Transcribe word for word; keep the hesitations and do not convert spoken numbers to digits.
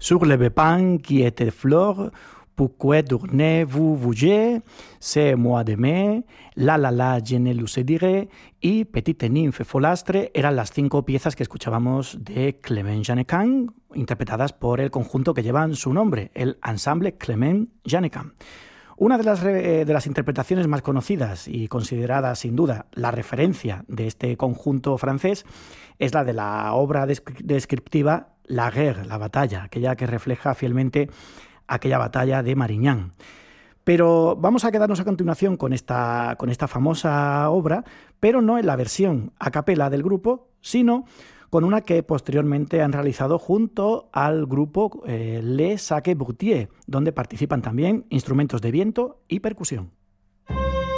Sur le pépin qui était fleur, pourquoi tournez-vous vouger, c'est moi d'aimer, la la la, je ne le dire, y Petite nymphe folastre eran las cinco piezas que escuchábamos de Clement Janequin, interpretadas por el conjunto que llevan su nombre, el Ensemble Clement Janequin. Una de las, eh, de las interpretaciones más conocidas y considerada sin duda la referencia de este conjunto francés es la de la obra descriptiva La Guerre, la batalla, aquella que refleja fielmente aquella batalla de Marignane. Pero vamos a quedarnos a continuación con esta, con esta famosa obra, pero no en la versión a capela del grupo, sino con una que posteriormente han realizado junto al grupo eh, Les Saque-Boutier, donde participan también instrumentos de viento y percusión.